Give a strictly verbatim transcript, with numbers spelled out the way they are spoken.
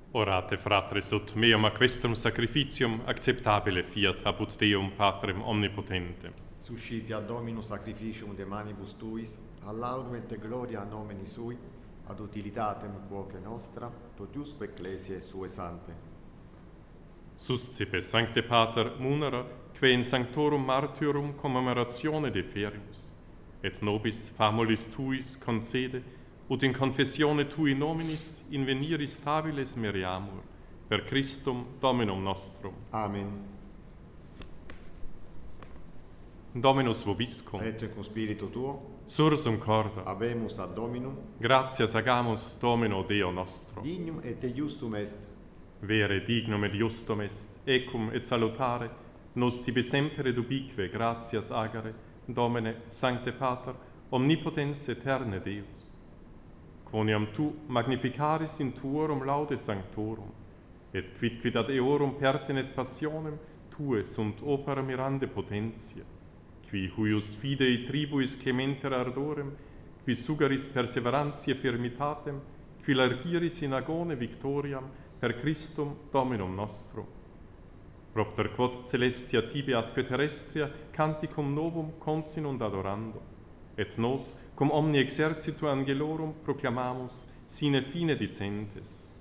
Orate, fratres, ut meum a questum sacrificium acceptabile fiat apud Deum Patrem omnipotentem. Suscipia Dominus sacrificium de manibus tuis, a laudum et gloria nomini sui, ad utilitatem quoque nostra, totiusque ecclesiae sue sante. Suscipe, Sancte Pater, munera, que in sanctorum martyrum commemoratione deferimus, et nobis famulis tuis concede, ut in confessione tui nominis inveniris stabilis meriamur, per Christum Dominum nostrum. Amen. Dominus vobiscum, Et cum spiritu tuo, sursum corda, habemus ad Dominum, gratias agamus Domino Deo nostro. dignum et justum est, Vere dignum et justum est, ecum et salutare, nos tibi semper ubique gratias agere, Domine, Sancte Pater, omnipotens eterne Deus. Quoniam tu magnificaris in tuorum laude sanctorum, et quidquid ad eorum pertinet passionem tue sunt opera mirande potentia, qui huius fidei tribuis cementer ardorem, qui sugaris perseverantiae firmitatem, qui largiris in agone victoriam per Christum Dominum nostrum. Propter quod celestia tibi atque terrestria canticum novum consinunt adorando, et nos cum omni exercitu angelorum proclamamus sine fine dicentes.